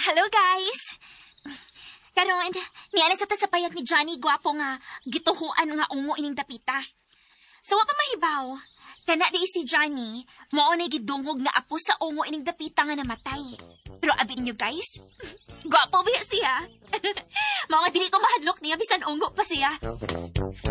Hello, guys! Karon, niya na sa tasapayag ni Johnny gwapo nga gituhuan nga ungo ining dapita. So, wa pa mahibaw, kana di si Johnny, mao na gidungog nga apo sa ungo ining dapita nga namatay. Pero abin nyo, guys, gwapo ba siya? Mga dili ko mahadlok niya, bisan ungo pa siya.